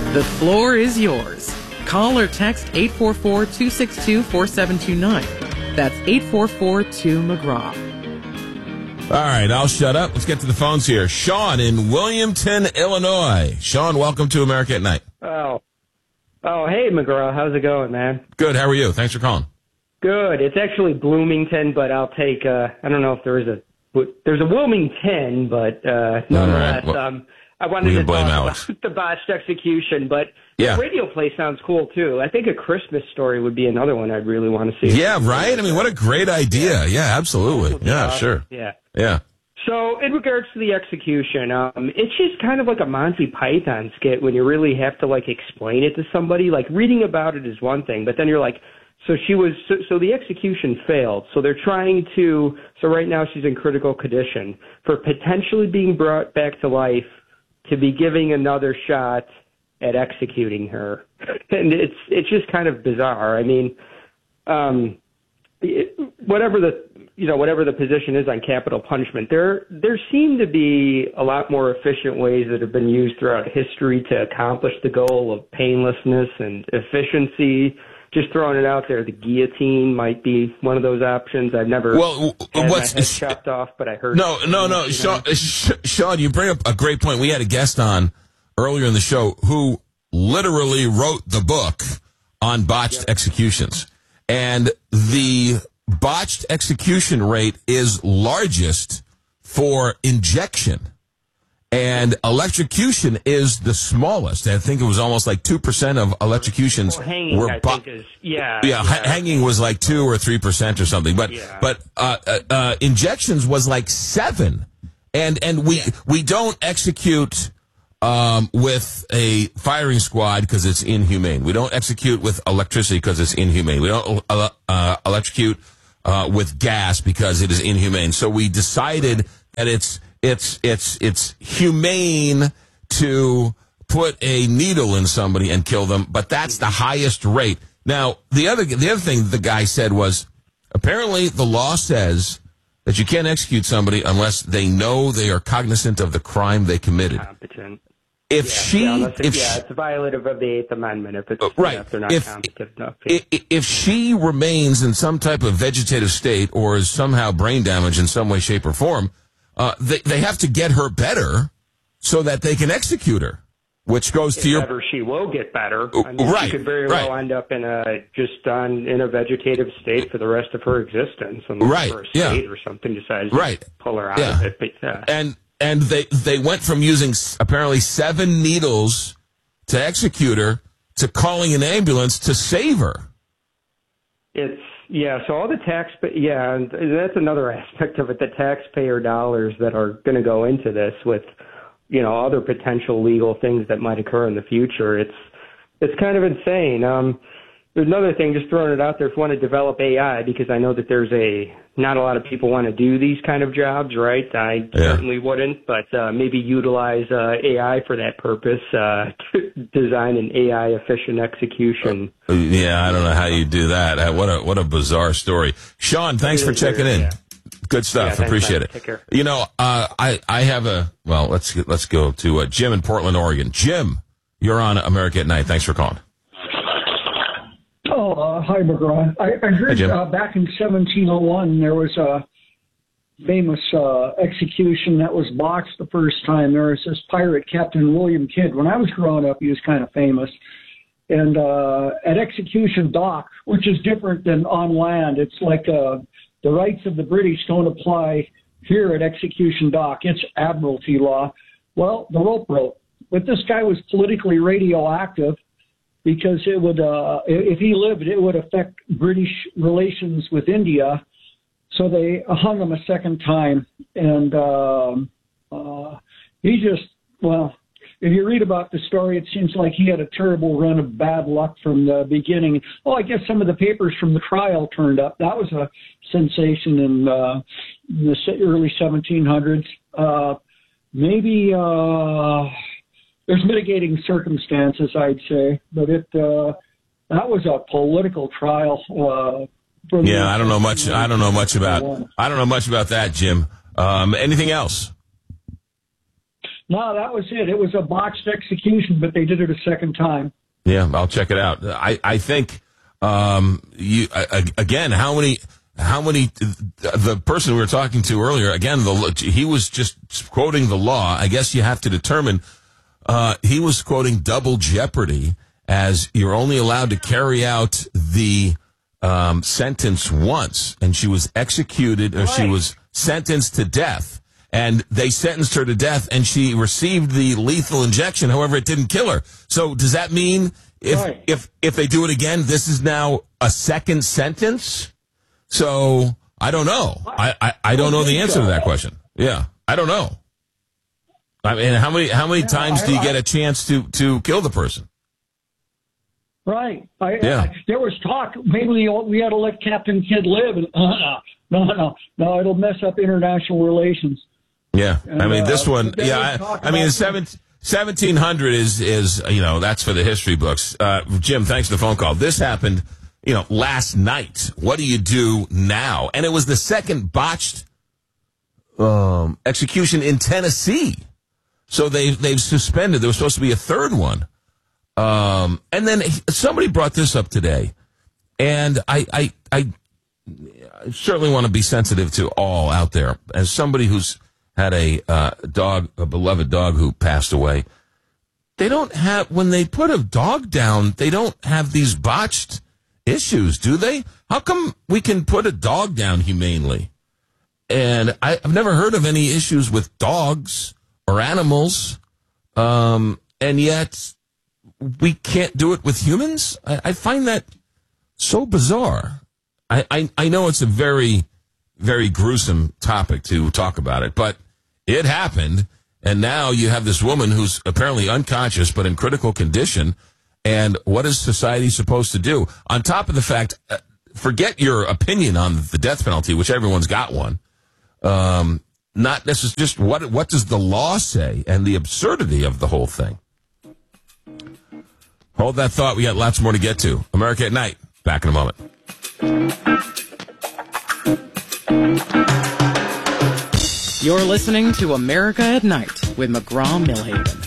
The floor is yours. Call or text 844-262-4729. That's 844-2-McGraw. All right, I'll shut up. Let's get to the phones here. Sean in Williamton, Illinois. Sean, welcome to America at Night. Oh, hey, McGraw. How's it going, man? Good. How are you? Thanks for calling. Good. It's actually Bloomington, but I'll take, I don't know if there's a Wilmington, but nonetheless, All right. Well, I wanted to blame talk Alex. about the botched execution, but yeah. The radio play sounds cool, too. I think A Christmas Story would be another one I'd really want to see. Yeah, right? I mean, what a great idea. Yeah, absolutely. Yeah, sure. Yeah. Yeah. So, in regards to the execution, it's just kind of like a Monty Python skit when you really have to, like, explain it to somebody. Like, reading about it is one thing, but then you're like, so the execution failed. So they're trying to, so right now she's in critical condition for potentially being brought back to life to be giving another shot at executing her. And it's just kind of bizarre. I mean, whatever the position is on capital punishment, there seem to be a lot more efficient ways that have been used throughout history to accomplish the goal of painlessness and efficiency. Just throwing it out there, the guillotine might be one of those options. I've never had my head chopped off, but I heard. No. Sean, you bring up a great point. We had a guest on earlier in the show who literally wrote the book on botched executions. And the botched execution rate is largest for injection. And electrocution is the smallest. I think it was almost like 2% of electrocutions hanging, I think is, hanging was like 2 or 3% or something. But injections was like 7. And we don't execute with a firing squad because it's inhumane. We don't execute with electricity because it's inhumane. We don't electrocute with gas because it is inhumane. So we decided that it's humane to put a needle in somebody and kill them, but that's the highest rate. Now, the other thing the guy said was, apparently the law says that you can't execute somebody unless they know they are cognizant of the crime they committed. Competent. It's violative of the Eighth Amendment if it's if they're not competent enough. If she remains in some type of vegetative state or is somehow brain damaged in some way, shape, or form, they have to get her better so that they can execute her, which goes to your... Better, she will get better. I mean, she could very well end up in a vegetative state for the rest of her existence, unless her estate or something decides to pull her out of it. But, And they went from using apparently 7 needles to execute her to calling an ambulance to save her. So all the and that's another aspect of it, the taxpayer dollars that are going to go into this with, other potential legal things that might occur in the future. It's kind of insane. There's another thing, just throwing it out there, if you want to develop AI, because I know that not a lot of people want to do these kind of jobs, right? I certainly wouldn't, but maybe utilize AI for that purpose, to design an AI-efficient execution. I don't know how you do that. What a bizarre story. Sean, thanks for checking in. Yeah. Good stuff. Appreciate it. Take care. I have let's go to Jim in Portland, Oregon. Jim, you're on America at Night. Thanks for calling. Hi, McGraw. I heard back in 1701 there was a famous execution that was botched the first time. There was this pirate, Captain William Kidd. When I was growing up, he was kind of famous. And at Execution Dock, which is different than on land, it's like the rights of the British don't apply here at Execution Dock. It's admiralty law. Well, the rope broke. But this guy was politically radioactive, because it would, if he lived, it would affect British relations with India. So they hung him a second time. And if you read about the story, it seems like he had a terrible run of bad luck from the beginning. I guess some of the papers from the trial turned up. That was a sensation in the early 1700s. There's mitigating circumstances, I'd say, but that was a political trial. I don't know much about that, Jim. Anything else? No, that was it. It was a botched execution, but they did it a second time. Yeah, I'll check it out. I think again, how many the person we were talking to earlier, again, he was just quoting the law. I guess you have to determine he was quoting double jeopardy, as you're only allowed to carry out the sentence once, and she was executed, or she was sentenced to death. And they sentenced her to death, and she received the lethal injection. However, it didn't kill her. So does that mean if they do it again, this is now a second sentence? So I don't know. I don't know the answer to that question. Yeah, I don't know. I mean, how many times do you get a chance to kill the person? Right. There was talk. Maybe we had to let Captain Kidd live. And, no, it'll mess up international relations. Yeah, and, I mean this one. Yeah, I mean 1700 is that's for the history books. Jim, thanks for the phone call. This happened last night. What do you do now? And it was the second botched execution in Tennessee. So they've suspended. There was supposed to be a third one. And then somebody brought this up today, and I certainly want to be sensitive to all out there. As somebody who's had a beloved dog who passed away, they don't have, when they put a dog down, they don't have these botched issues, do they? How come we can put a dog down humanely? And I've never heard of any issues with dogs or animals, and yet we can't do it with humans? I find that so bizarre. I know it's a very, very gruesome topic to talk about it, but it happened, and now you have this woman who's apparently unconscious but in critical condition, and what is society supposed to do? On top of the fact, forget your opinion on the death penalty, which everyone's got one. Not necessarily just what does the law say, and the absurdity of the whole thing. Hold that thought. We got lots more to get to. America at Night. Back in a moment. You're listening to America at Night with McGraw-Milhaven.